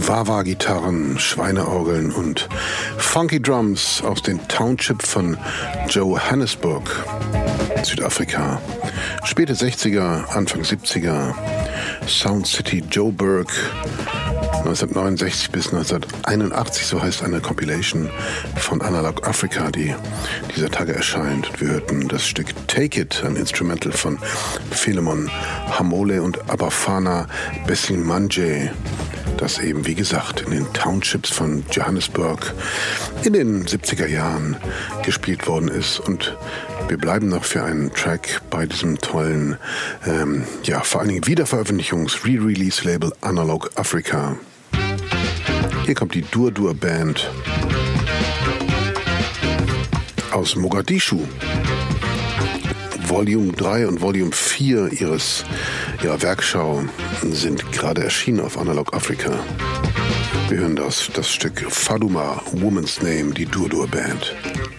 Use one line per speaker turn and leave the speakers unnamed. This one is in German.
Wah-Wah-Gitarren, Schweineorgeln und Funky Drums aus den Township von Johannesburg, Südafrika. Späte 60er, Anfang 70er, Sound City Joburg, 1969 bis 1981, so heißt eine Compilation von Analog Africa, die dieser Tage erscheint. Wir hörten das Stück Take It, ein Instrumental von Philemon Hamole und Abafana Bessimanje, das eben, wie gesagt, in den Townships von Johannesburg in den 70er Jahren gespielt worden ist. Und wir bleiben noch für einen Track bei diesem tollen, vor allen Dingen Wiederveröffentlichungs-Re-Release-Label Analog Africa. Hier kommt die Dur Band aus Mogadischu. Volume 3 und Volume 4 ihrer Werkschau sind gerade erschienen auf Analog Africa. Wir hören das Stück Faduma, Woman's Name, die Dur Band.